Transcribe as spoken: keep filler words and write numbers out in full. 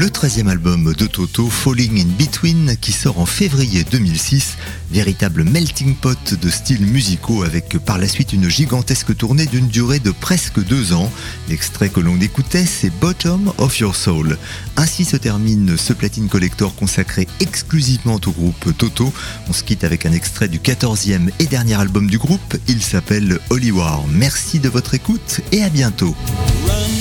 le treizième album de Toto, Falling in Between, qui sort en février deux mille six, véritable melting pot de styles musicaux avec par la suite une gigantesque tournée d'une durée de presque deux ans. L'extrait que l'on écoutait, c'est Bottom of Your Soul. Ainsi se termine ce platine collector consacré exclusivement au groupe Toto. On se quitte avec un extrait du quatorzième et dernier album du groupe, il s'appelle Holy War. Merci de votre écoute et à bientôt.